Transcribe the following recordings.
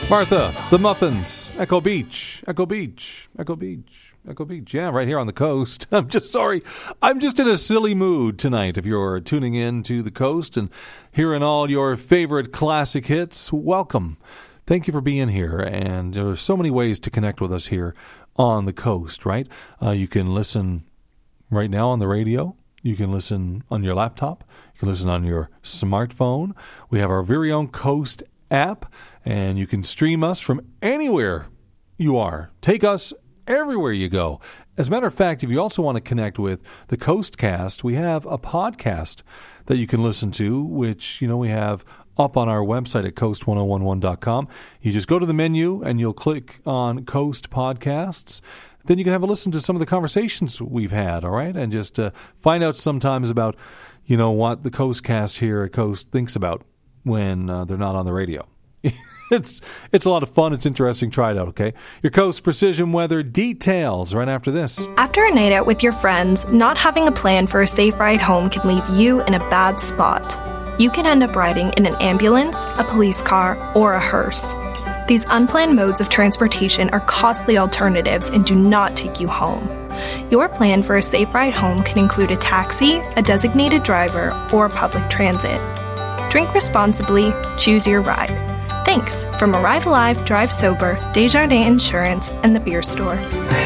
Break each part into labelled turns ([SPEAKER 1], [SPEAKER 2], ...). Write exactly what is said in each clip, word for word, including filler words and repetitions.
[SPEAKER 1] Martha, the Muffins, Echo Beach, Echo Beach, Echo Beach, Echo Beach. Yeah, right here on the coast. I'm just sorry. I'm just in a silly mood tonight. If you're tuning in to the coast and hearing all your favorite classic hits, welcome. Thank you for being here. And there are so many ways to connect with us here on the coast, right? Uh, you can listen right now on the radio. You can listen on your laptop. You can listen on your smartphone. We have our very own Coast app, and you can stream us from anywhere you are. Take us everywhere you go. As a matter of fact, if you also want to connect with the Coastcast, we have a podcast that you can listen to, which, you know, we have up on our website at coast ten eleven dot com. You just go to the menu and you'll click on Coast Podcasts. Then you can have a listen to some of the conversations we've had, all right? And just uh, find out sometimes about, you know, what the Coastcast here at Coast thinks about when uh, they're not on the radio. it's it's a lot of fun. It's interesting. Try it out, okay? Your Coast Precision Weather details right after this.
[SPEAKER 2] After a night out with your friends, not having a plan for a safe ride home can leave you in a bad spot. You can end up riding in an ambulance, a police car, or a hearse. These unplanned modes of transportation are costly alternatives and do not take you home. Your plan for a safe ride home can include a taxi, a designated driver, or public transit. Drink responsibly, choose your ride. Thanks from Arrive Alive, Drive Sober, Desjardins Insurance, and the Beer Store.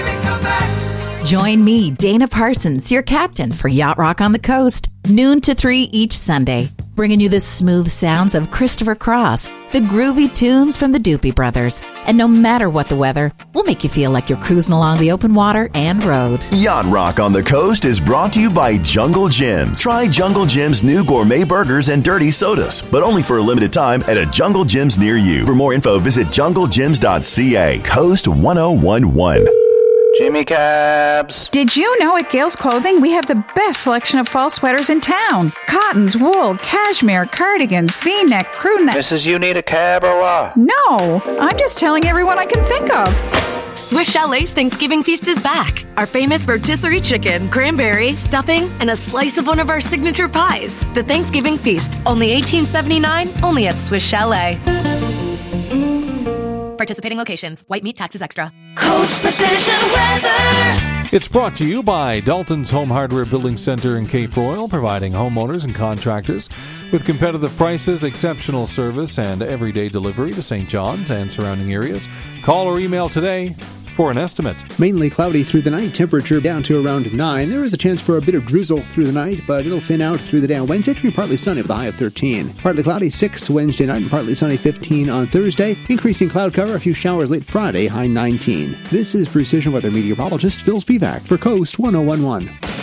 [SPEAKER 3] Join me, Dana Parsons, your captain for Yacht Rock on the Coast, noon to three each Sunday, bringing you the smooth sounds of Christopher Cross, the groovy tunes from the Doopy Brothers, and no matter what the weather, we'll make you feel like you're cruising along the open water and road.
[SPEAKER 4] Yacht Rock on the Coast is brought to you by Jungle Gyms. Try Jungle Gym's new gourmet burgers and dirty sodas, but only for a limited time at a Jungle Gyms near you. For more info, visit jungle gyms dot c a. Coast ten eleven.
[SPEAKER 5] Jimmy Cabs.
[SPEAKER 6] Did you know at Gales Clothing we have the best selection of fall sweaters in town? Cottons, wool, cashmere, cardigans, V-neck, crew neck.
[SPEAKER 5] Missus You need a cab or what?
[SPEAKER 6] No, I'm just telling everyone I can think of.
[SPEAKER 7] Swiss Chalet's Thanksgiving feast is back. Our famous rotisserie chicken, cranberry, stuffing, and a slice of one of our signature pies. The Thanksgiving feast, only eighteen seventy-nine, only at Swiss Chalet. Participating locations. White meat taxes extra.
[SPEAKER 8] Coast Precision Weather.
[SPEAKER 1] It's brought to you by Dalton's Home Hardware Building Center in Cape Royal, providing homeowners and contractors with competitive prices, exceptional service, and everyday delivery to Saint John's and surrounding areas. Call or email today for an estimate.
[SPEAKER 9] Mainly cloudy through the night, temperature down to around nine. There is a chance for a bit of drizzle through the night, but it'll thin out through the day on Wednesday, turning partly sunny with a high of thirteen. Partly cloudy, six Wednesday night, and partly sunny, fifteen on Thursday. Increasing cloud cover, a few showers late Friday, high nineteen. This is Precision Weather meteorologist Phil Spivak for Coast ten eleven.